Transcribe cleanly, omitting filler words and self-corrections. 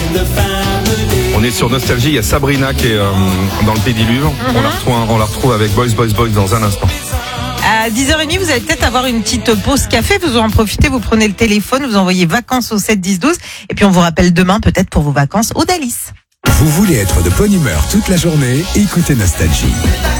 On est sur Nostalgie, il y a Sabrina qui est dans le Pédiluve. On la retrouve avec Boys dans un instant. À 10h30, vous allez peut-être avoir une petite pause café. Vous en profitez, vous prenez le téléphone, vous envoyez vacances au 7 10 12. Et puis on vous rappelle demain peut-être pour vos vacances au Dalis. Vous voulez être de bonne humeur toute la journée? Écoutez Nostalgie.